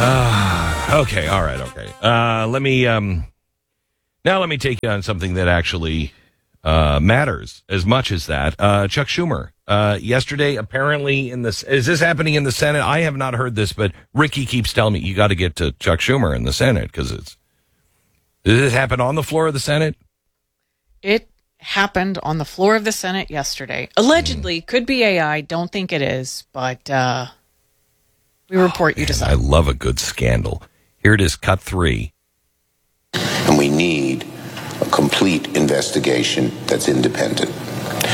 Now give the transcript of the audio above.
Okay, all right, okay. Let me take you on something that actually matters as much as that. Chuck Schumer, yesterday, apparently is this happening in the Senate? I have not heard this, but Ricky keeps telling me you got to get to Chuck Schumer in the Senate because did this happen on the floor of the Senate? It happened on the floor of the Senate yesterday. Allegedly, could be AI. Don't think it is, but we report you decide. I love a good scandal. Here it is, cut 3. And we need a complete investigation that's independent.